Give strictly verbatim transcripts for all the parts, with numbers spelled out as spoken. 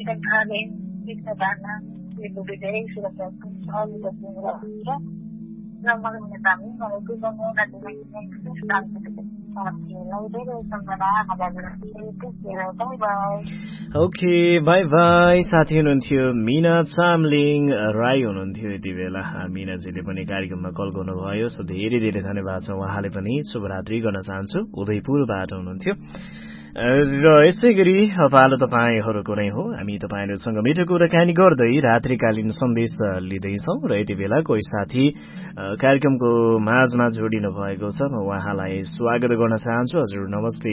Chicken खाने chicken दाना itu bedanya sudah satu soal itu semua ya nama kita ini kalau itu mau nanti nanti itu sedang kita lalu itu sebenarnya ada itu kira bye bye. Okay, bye bye. साथी हुनुहुन्थ्यो मीना चामलिङ राई हुनुहुन्थ्यो यति बेला मीनाजीले पनि कार्यक्रममा call गर्नुभयो so धेरै धेरै धन्यवाद छ उहाँले पनि शुभरात्रि गर्न चाहन्छु उदयपुरबाट हुनुहुन्थ्यो र यसै गरी पालो तपाईँहरूको नै हो हामी तपाईँहरूसँग मिठो कुराकानी गर्दै रात्रिकालीन सन्देश लिँदैछौँ र यति बेला कोही साथी कार्यक्रमको माझमा जोडिनु भएको छ म उहाँलाई स्वागत गर्न चाहन्छु हजुर नमस्ते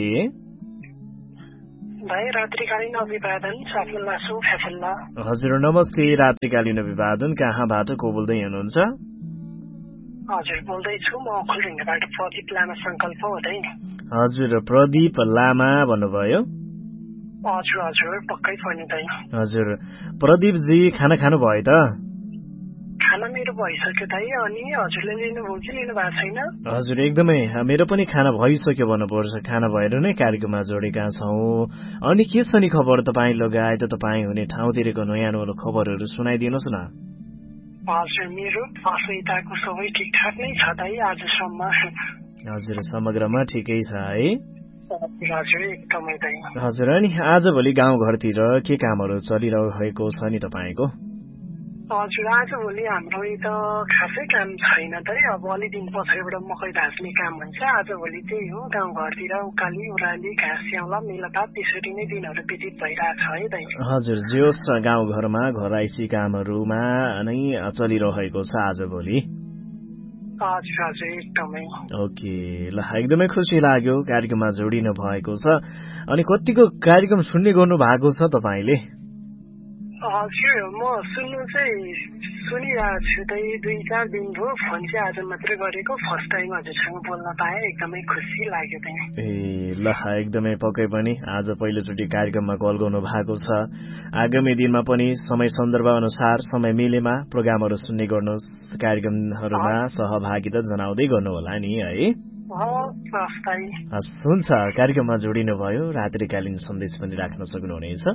भाइ रात्रिकालीन अभिवादन सफलला छु फेफल्ला हजुर नमस्ते रात्रिकालीन अभिवादन कहाँबाट को बोल्दै हुनुहुन्छ हजुर बोल्दै छु म खुलढुङ्गाबाट प्रदीप लामा संकल्प हुँदै हजुर प्रदीप लामा भन्नुभयो हजुर हजुर पक्कै पर्दैन हजुर प्रदीप जी खाना खानु भयो त खाना मेरो भइसक्यो दाइ अनि हजुरले लिनुभयो कि लिनु भएको छैन हजुर एकदमै मेरो पनि खाना भइसक्यो भन्नुपर्छ खाना भएर नै कार्यक्रममा जोडेका छौँ अनि के छ नि खबर तपाईँ लगायत तपाईँ हुने ठाउँतिरको नयाँ नौलो खबरहरू सुनाइदिनुहोस् न हजुर मेरो असुविधाको सबै ठिकठाक नै छ दाइ आजसम्म हजुर समग्रमा ठिकै छ है हजुर एकदमै दाइ हजुर अनि आजभोलि गाउँघरतिर के कामहरू चलिरहेको छ नि तपाईँको हजुर आजभोलि हाम्रो त खासै काम छैन त अब अलि दिन पछाडिबाट मकै भाँच्ने काम हुन्छ आजभोलि त्यही हो गाउँघरतिर उकाली उराली घाँस स्याउला मेलापात त्यसरी नै दिनहरू व्यतीत भइरहेछ है दाइ हजुर जोस् गाउँघरमा घरैसी कामहरूमा नै चलिरहेको छ आजभोलि हजुर हजुर एकदमै ओके ल एकदमै खुसी लाग्यो कार्यक्रममा जोडिनु भएको छ अनि कतिको कार्यक्रम सुन्ने गर्नु भएको छ तपाईँले हजुर म सुन्नु चाहिँ सुनिरहेको छु त दुई चार दिन भयो फोन चाहिँ आज मात्रै गरेको फर्स्ट टाइम हजुरसँग बोल्न पाएँ एकदमै खुसी लाग्यो त्यहाँ ए ल एकदमै पक्कै पनि आज पहिलोचोटि कार्यक्रममा कल गर्नु भएको छ आगामी दिनमा पनि समय सन्दर्भ अनुसार समय मिलेमा प्रोग्रामहरू सुन्ने गर्नुहोस् कार्यक्रमहरूमा सहभागिता जनाउँदै गर्नुहोला नि है हुन्छ कार्यक्रममा जोडिनु भयो रात्रिकालीन सन्देश पनि राख्न सक्नुहुनेछ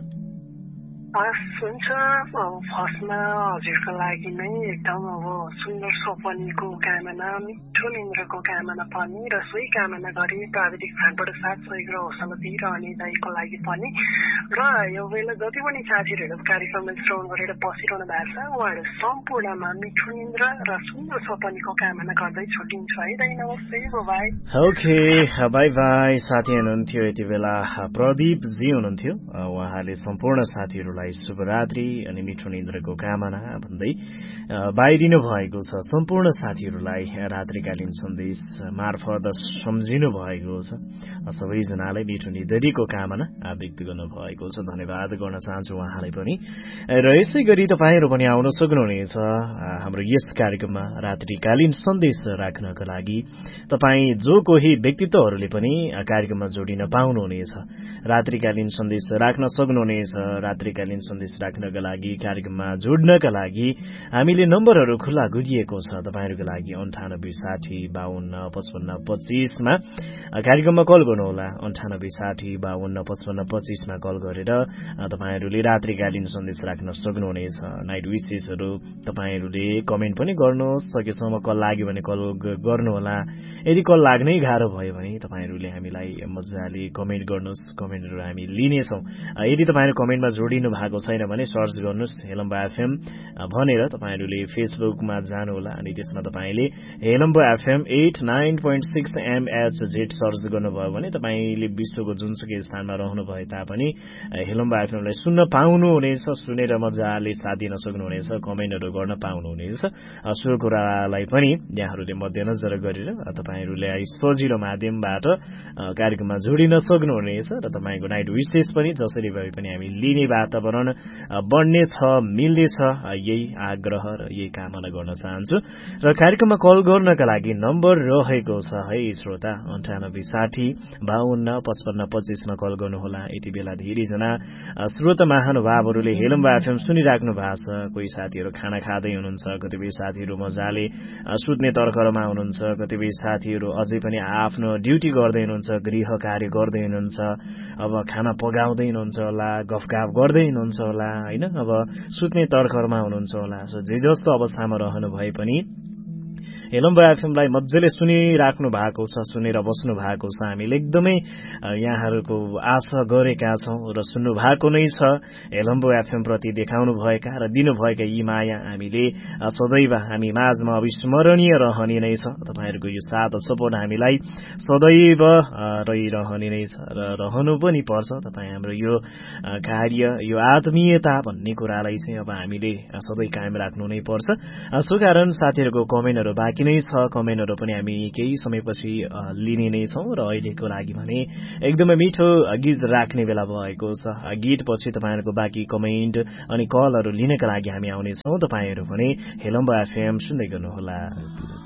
हुन्छ फर्स्टमा हजुरको लागि नै एकदम अब सुन्दर सपनीको कामना मिठो निन्द्रको कामना पनि र सोही कामना गरी प्राविधिक फाँटबाट साथ सहयोग र हौसला दिइरहने दाइको लागि पनि र यो बेला जति पनि साथीहरू कार्यक्रमलाई श्रवण गरेर बसिरहनु भएको छ उहाँहरू सम्पूर्णमा मिठो निन्द्र र सुन्दर सपनीको कामना गर्दै छुट्टिन्छ है दाइ नमस्ते बाई ओके बाई बाई साथी हुनुहुन्थ्यो यति बेला प्रदीप जी हुनुहुन्थ्यो उहाँले सम्पूर्ण साथीहरूलाई शुभरात्रि अनि मिठो निन्द्रको कामना भन्दै बाहिरिनु भएको छ सम्पूर्ण साथीहरूलाई रात्रिकालीन सन्देश मार्फत सम्झिनु भएको छ सबैजनालाई मिठो निन्द्रीको कामना व्यक्त गर्नु भएको छ धन्यवाद गर्न चाहन्छु उहाँलाई पनि र यसै गरी तपाईँहरू पनि आउन सक्नुहुनेछ हाम्रो यस कार्यक्रममा रात्रिकालीन सन्देश राख्नका लागि तपाईँ जो कोही व्यक्तित्वहरूले पनि कार्यक्रममा जोडिन पाउनुहुनेछ रात्रिकालीन सन्देश राख्न सक्नुहुनेछ रात्रिकालीन सन्देश राख्नका लागि कार्यक्रममा जोड्नका लागि हामीले नम्बरहरू खुल्ला गरिएको छ तपाईँहरूको लागि अन्ठानब्बे साठी बाहन्न पचपन्न पच्चीसमा कार्यक्रममा कल गर्नुहोला अन्ठानब्बे साठी बाहन्न पचपन्न पच्चीसमा कल गरेर तपाईँहरूले रात्रिकालीन सन्देश राख्न सक्नुहुनेछ नाइट विसेसहरू तपाईँहरूले कमेन्ट पनि गर्नुहोस् सकेसम्म कल लाग्यो भने कल गर्नुहोला यदि कल लाग्नै गाह्रो भयो भने तपाईँहरूले हामीलाई मजाले कमेन्ट गर्नुहोस् कमेन्टहरू हामी लिनेछौँ यदि तपाईँहरू कमेन्टमा जोडिनु भएको छैन भने सर्च गर्नुहोस् हेलम्बा एफएम भनेर तपाईँहरूले फेसबुकमा जानुहोला अनि त्यसमा तपाईँले हेलम्बा FM at nine point six MH Z search गर्नुभयो भने तपाईँले विश्वको जुनसुकै स्थानमा रहनु भए तापनि हेलम्बा एफएमलाई सुन्न पाउनुहुनेछ सुनेर मजाले साथ दिन सक्नुहुनेछ कमेन्टहरू गर्न पाउनुहुनेछ सो कुरालाई पनि यहाँहरूले मध्यनजर गरेर तपाईँहरूलाई सजिलो माध्यमबाट कार्यक्रममा जोडिन सक्नुहुनेछ र तपाईँको नाइट विशेष पनि जसरी भए पनि हामी लिने वातावरण बढ्ने छ मिल्ने छ यही आग्रह र यही कामना गर्न चाहन्छु र कार्यक्रममा कल गर्नका लागि नम्बर रहेको छ है श्रोता अन्ठानब्बे साठी बाहन्न पचपन्न पच्चीसमा कल गर्नुहोला यति बेला धेरैजना श्रोता महानुभावहरूले हेलम्बा एफएम सुनिराख्नु भएको छ कोही साथीहरू खाना खाँदै हुनुहुन्छ कतिपय साथीहरू मजाले सुत्ने तर्खरमा हुनुहुन्छ कतिपय साथीहरू अझै पनि आफ्नो ड्युटी गर्दै हुनुहुन्छ गृह कार्य गर्दै हुनुहुन्छ अब खाना पकाउँदै हुनुहुन्छ होला गफगाफ गर्दै हुनुहुन्छ होला होइन, अब सुत्ने तर्खरमा हुनुहुन्छ होला। सो जे जस्तो अवस्थामा रहनु भए पनि हेलम्बा एफएमलाई मजाले सुनिराख्नु भएको छ, सुनेर बस्नु भएको छ। हामीले एकदमै यहाँहरूको आशा गरेका छौँ र सुन्नु भएको नै छ। हेलम्बा एफएम प्रति देखाउनु भएका र दिनुभएका यी माया हामीले सदैव हामी माझमा अविस्मरणीय रहने नै छ। तपाईँहरूको यो साथ सपोर्ट हामीलाई सदैव रहिरहने नै छ र रहनु पनि पर्छ। तपाईँ हाम्रो यो कार्य, यो आत्मीयता भन्ने कुरालाई चाहिँ अब हामीले सधैँ कायम राख्नु नै पर्छ। सो कारण साथीहरूको कमेन्टहरू बाँकी नै छ, कमेन्टहरू पनि हामी केही समयपछि लिने नै छौँ र अहिलेको लागि भने एकदमै मिठो गीत राख्ने बेला भएको छ। गीतपछि तपाईँहरूको बाँकी कमेन्ट अनि कलहरू लिनका लागि हामी आउनेछौँ। तपाईँहरू भने हेलम्बा एफएम सुन्दै गर्नुहोला।